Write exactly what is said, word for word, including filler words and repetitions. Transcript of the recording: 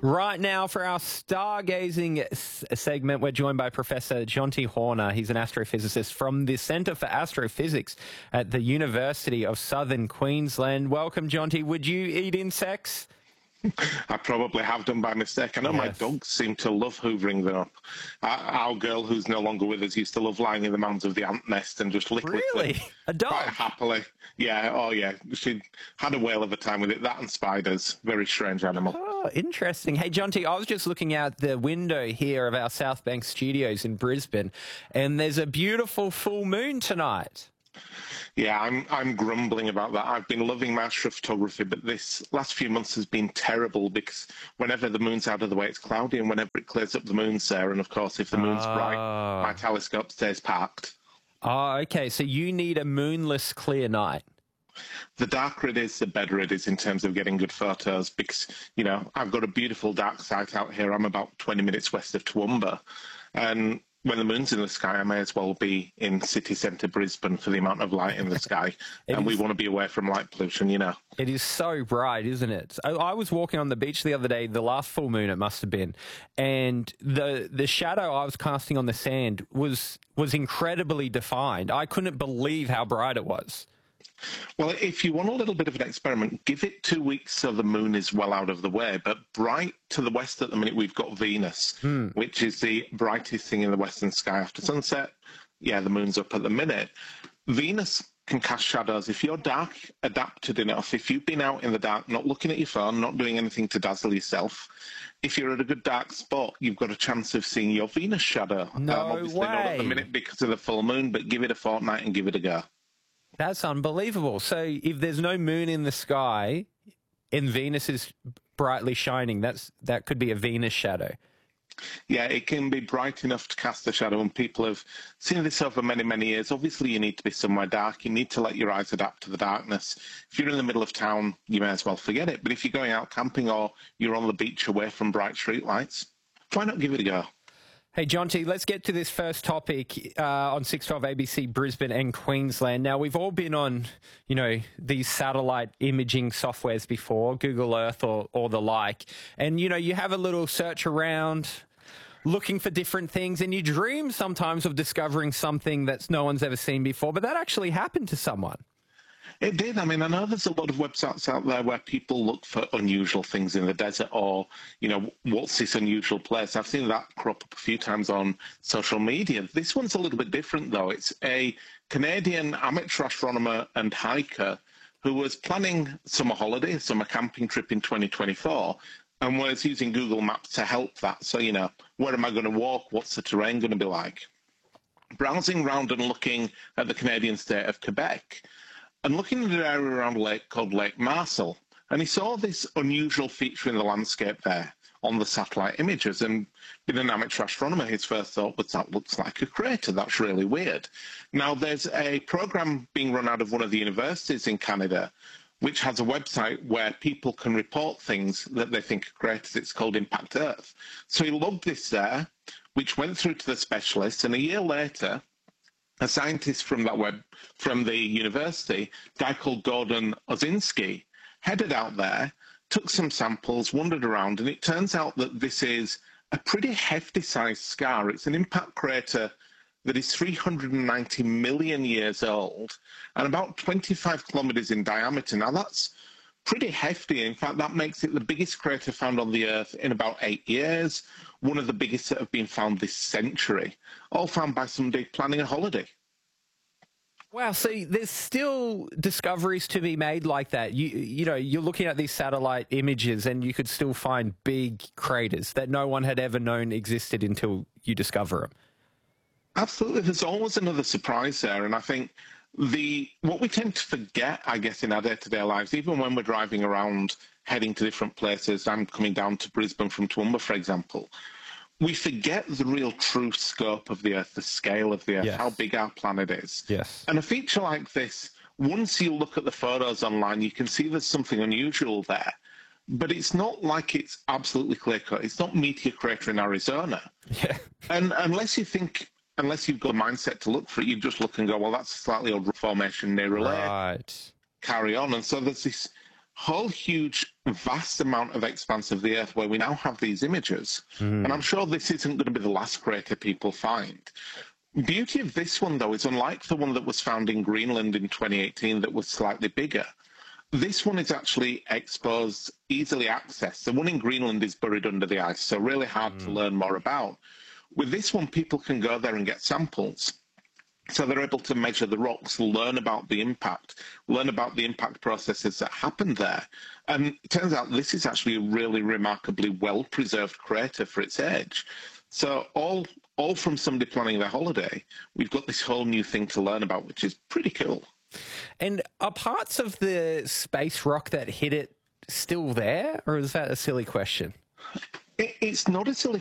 Right now, for our stargazing s- segment, we're joined by Professor Jonty Horner. He's an astrophysicist from the Centre for Astrophysics at the University of Southern Queensland. Welcome, Jonty. Would you eat insects? I probably have done by mistake. I know Yes. my dogs seem to love hoovering them up. Our, our girl, who's no longer with us, used to love lying in the mounds of the ant nest and just lick Really? them A dog? quite happily. Yeah, oh yeah. She had a whale of a time with it. That and spiders. Very strange animal. Oh, interesting. Hey, Jonty, I was just looking out the window here of our South Bank studios in Brisbane, and there's a beautiful full moon tonight. Yeah, I'm I'm grumbling about that. I've been loving my astrophotography, but this last few months has been terrible because whenever the moon's out of the way, it's cloudy, and whenever it clears up, the moon's there. And of course, if the moon's bright, Ah. my telescope stays parked. Oh, okay. So you need a moonless, clear night. The darker it is, the better it is in terms of getting good photos because, you know, I've got a beautiful dark site out here. I'm about twenty minutes west of Toowoomba. And when the moon's in the sky, I may as well be in city centre Brisbane for the amount of light in the sky. and is- we want to be away from light pollution, you know. It is so bright, isn't it? I, I was walking on the beach the other day, the last full moon it must have been, and the the shadow I was casting on the sand was was incredibly defined. I couldn't believe how bright it was. Well, if you want a little bit of an experiment, give it two weeks so the moon is well out of the way. But bright to the west at the minute, we've got Venus, Hmm. which is the brightest thing in the western sky after sunset. Yeah, the moon's up at the minute. Venus can cast shadows. If you're dark adapted enough, if you've been out in the dark, not looking at your phone, not doing anything to dazzle yourself, if you're at a good dark spot, you've got a chance of seeing your Venus shadow. No obviously not at the way. minute because of the full moon, but give it a fortnight and give it a go. That's unbelievable. So if there's no moon in the sky and Venus is brightly shining, that's that could be a Venus shadow. Yeah, it can be bright enough to cast a shadow, and people have seen this over many, many years. Obviously, you need to be somewhere dark. You need to let your eyes adapt to the darkness. If you're in the middle of town, you may as well forget it. But if you're going out camping or you're on the beach away from bright street lights, why not give it a go? Hey, Jonty, let's get to this first topic uh, on six twelve A B C Brisbane and Queensland. Now, we've all been on, you know, these satellite imaging softwares before, Google Earth or, or the like. And, you know, you have a little search around looking for different things and you dream sometimes of discovering something that's no one's ever seen before, but that actually happened to someone. It did. I mean, I know there's a lot of websites out there where people look for unusual things in the desert or, you know, what's this unusual place? I've seen that crop up a few times on social media. This one's a little bit different, though. It's a Canadian amateur astronomer and hiker who was planning summer holiday, a summer camping trip in twenty twenty-four, and was using Google Maps to help that. So, you know, where am I going to walk? What's the terrain going to be like? Browsing around and looking at the Canadian state of Quebec, and looking at an area around a lake called Lake Marcel, and he saw this unusual feature in the landscape there on the satellite images. And being an amateur astronomer, his first thought was, that looks like a crater. That's really weird. Now, there's a program being run out of one of the universities in Canada, which has a website where people can report things that they think are craters. It's called Impact Earth. So he logged this there, which went through to the specialists, and a year later, a scientist from that web, from the university, a guy called Gordon Osinski, headed out there, took some samples, wandered around, and it turns out that this is a pretty hefty-sized scar. It's an impact crater that is three hundred ninety million years old and about twenty-five kilometres in diameter. Now, that's pretty hefty. In fact, that makes it the biggest crater found on the Earth in about eight years, one of the biggest that have been found this century, all found by somebody planning a holiday. Wow, see, there's still discoveries to be made like that. You you know, you're looking at these satellite images and you could still find big craters that no one had ever known existed until you discover them. Absolutely. There's always another surprise there. And I think the what we tend to forget, I guess, in our day-to-day lives, even when we're driving around, heading to different places, I'm coming down to Brisbane from Toowoomba, for example, we forget the real true scope of the Earth, the scale of the Earth, Yes. how big our planet is. Yes. And a feature like this, once you look at the photos online, you can see there's something unusual there. But it's not like it's absolutely clear-cut. It's not Meteor Crater in Arizona. Yeah. And unless you think, unless you've got a mindset to look for it, you just look and go, well, that's a slightly odd formation near a lake. Right. Carry on. And so there's this whole huge, vast amount of expanse of the Earth where we now have these images. Mm. And I'm sure this isn't going to be the last crater people find. Beauty of this one, though, is unlike the one that was found in Greenland in twenty eighteen that was slightly bigger. This one is actually exposed, easily accessed. The one in Greenland is buried under the ice, so really hard mm. to learn more about. With this one, people can go there and get samples. So they're able to measure the rocks, learn about the impact, learn about the impact processes that happened there. And it turns out this is actually a really remarkably well-preserved crater for its age. So all, all from somebody planning their holiday, we've got this whole new thing to learn about, which is pretty cool. And are parts of the space rock that hit it still there, or is that a silly question? It, it's not a silly